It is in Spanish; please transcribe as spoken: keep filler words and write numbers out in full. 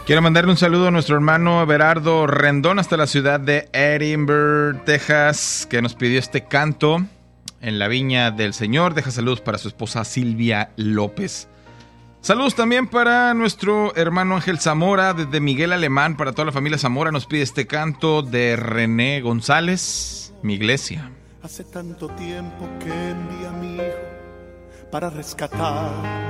Quiero mandarle un saludo a nuestro hermano Everardo Rendón hasta la ciudad de Edinburgh, Texas, que nos pidió este canto en la Viña del Señor. Deja saludos para su esposa Silvia López. Saludos también para nuestro hermano Ángel Zamora desde Miguel Alemán. Para toda la familia Zamora nos pide este canto de René González, Mi Iglesia. Hace tanto tiempo que envía a mi hijo para rescatar